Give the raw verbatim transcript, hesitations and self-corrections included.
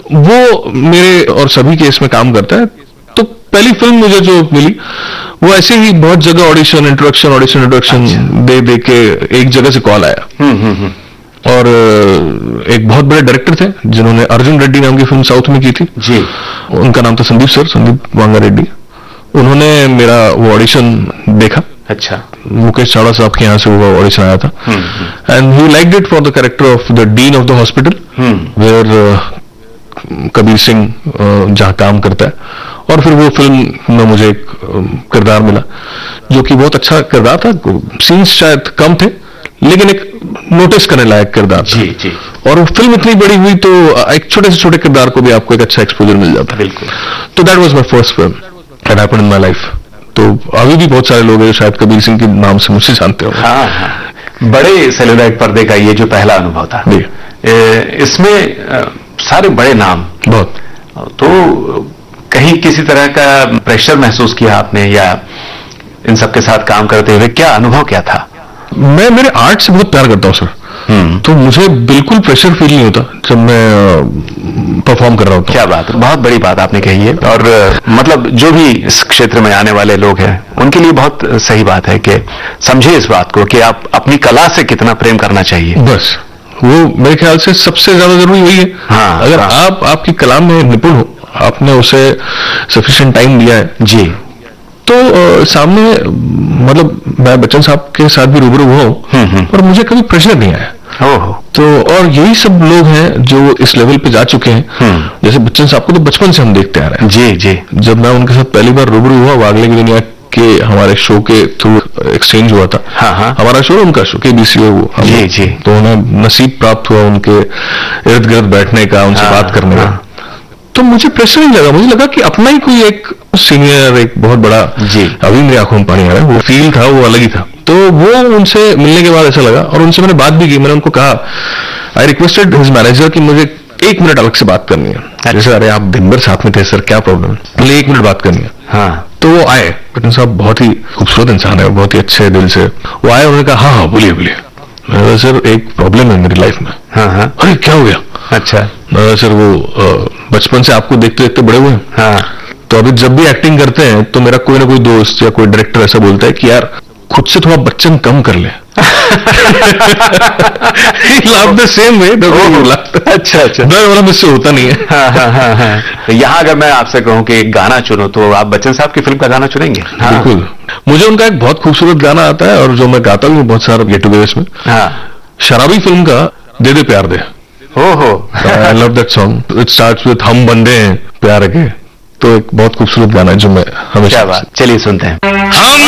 वो मेरे और सभी के इसमें काम करता है। तो पहली फिल्म मुझे जो मिली वो ऐसे ही बहुत जगह ऑडिशन इंट्रोडक्शन ऑडिशन इंट्रोडक्शन दे दे के एक जगह से कॉल आया। और एक बहुत बड़े डायरेक्टर थे जिन्होंने अर्जुन रेड्डी नाम की फिल्म साउथ में की थी जी, उनका नाम था संदीप सर, संदीप वांगा रेड्डी। उन्होंने मेरा वो ऑडिशन देखा। अच्छा। मुकेश चावड़ा साहब के यहाँ से वो ऑडिशन आया था and he liked it for the character of the dean of the hospital where Kabir Singh जहाँ काम करता है। और फिर वो फिल्म में मुझे एक किरदार मिला जो कि बहुत अच्छा किरदार था। सीन्स शायद कम थे लेकिन एक नोटिस करने लायक किरदार था। जी जी। और वो फिल्म इतनी बड़ी हुई तो एक छोटे से छोटे किरदार को भी आपको एक अच्छा एक्सपोजर मिल जाता है। बिल्कुल। तो that was my first film that happened in my life. तो अभी भी बहुत सारे लोग हैं जो शायद कबीर सिंह के नाम से मुझसे जानते हो। हाँ, हाँ। बड़े सेलुलॉइड पर्दे का ये जो पहला अनुभव था, इसमें सारे बड़े नाम बहुत, तो कहीं किसी तरह का प्रेशर महसूस किया आपने या इन सबके साथ काम करते हुए क्या अनुभव क्या था? मैं मेरे आर्ट से बहुत प्यार करता हूँ सर, तो मुझे बिल्कुल प्रेशर फील नहीं होता जब मैं परफॉर्म कर रहा हूँ। क्या बात है, बहुत बड़ी बात आपने कही है। और मतलब जो भी इस क्षेत्र में आने वाले लोग हैं उनके लिए बहुत सही बात है कि समझे इस बात को कि आप अपनी कला से कितना प्रेम करना चाहिए। बस वो मेरे ख्याल से सबसे ज्यादा जरूरी वही है। हाँ, अगर हाँ। आप आपकी कला में निपुण हो, आपने उसे सफिशिएंट टाइम दिया है जी, तो आ, सामने मतलब मैं बच्चन साहब के साथ भी रूबरू हुआ हूं और मुझे कभी प्रेशर नहीं आया। ओह। तो और यही सब लोग हैं जो इस लेवल पे जा चुके हैं। जैसे बच्चन साहब को तो बचपन से हम देखते आ रहे हैं। जी जी। जब मैं उनके साथ पहली बार रूबरू हुआ वागले की दुनिया के हमारे शो के थ्रू एक्सचेंज हुआ था। हाँ हाँ। हमारा शो उनका शो के बीसी वो जी जी। तो उन्हें नसीब प्राप्त हुआ उनके इर्द गिर्द बैठने का, उनसे हाँ, बात करने हाँ। का। तो मुझे प्रेशर नहीं लगा, मुझे लगा कि अपना ही कोई एक सीनियर, एक बहुत बड़ा जी, अभी मेरी आंखों में पानी आ रहा है, वो फील था, वो अलग ही था। तो वो उनसे मिलने के बाद ऐसा लगा और उनसे मैंने बात भी की। मैंने उनको कहा, आई रिक्वेस्टेड हिज मैनेजर कि मुझे एक मिनट अलग से बात करनी है। अच्छा। जैसे अरे आप दिन भर साथ में थे सर, क्या प्रॉब्लम है, बोले एक मिनट बात करनी है। हाँ। तो वो आए, बच्चन साहब बहुत ही खूबसूरत इंसान है, बहुत ही अच्छे दिल से। वो आए, उन्होंने कहा हाँ हाँ बोलिए बोलिए। मैंने सर एक प्रॉब्लम है मेरी लाइफ में। हाँ हाँ। अरे क्या हो गया? अच्छा। सर वो बचपन से आपको देखते देखते बड़े हुए हैं। हाँ। तो अभी जब भी एक्टिंग करते हैं तो मेरा कोई ना कोई दोस्त या कोई डायरेक्टर ऐसा बोलता है कि यार खुद से थोड़ा बच्चन कम कर ले। लाभ द सेम वे। अच्छा अच्छा। मैं मुझसे होता नहीं है। हाँ हाँ हाँ हाँ। तो यहाँ अगर मैं आपसे कहूँ कि एक गाना चुनो तो आप बच्चन साहब की फिल्म का गाना चुनेंगे? हाँ। बिल्कुल। मुझे उनका एक बहुत खूबसूरत गाना आता है और जो मैं गाता हूँ बहुत सारा गेट टुगेदर्स में। हाँ। शराबी फिल्म का दे दे प्यार दे। ओहो। I love that song. It starts with हम बंदे हैं प्यार के। तो एक बहुत खूबसूरत गाना है जो मैं हमेशा। क्या बात, चलिए सुनते हैं। हम